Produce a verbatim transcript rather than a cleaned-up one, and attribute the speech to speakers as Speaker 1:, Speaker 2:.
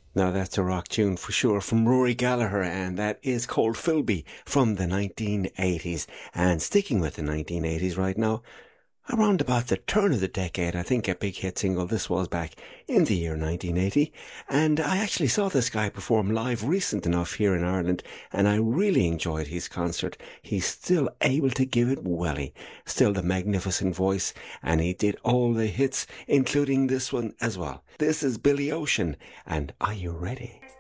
Speaker 1: Now that's a rock tune for sure from Rory Gallagher, and that is called Philby from the nineteen eighties. And sticking with the nineteen eighties right now, around about the turn of the decade, I think a big hit single this was back in the year nineteen eighty. And I actually saw this guy perform live recent enough here in Ireland, and I really enjoyed his concert. He's still able to give it welly, still the magnificent voice, and he did all the hits, including this one as well. This is Billy Ocean, and are you ready?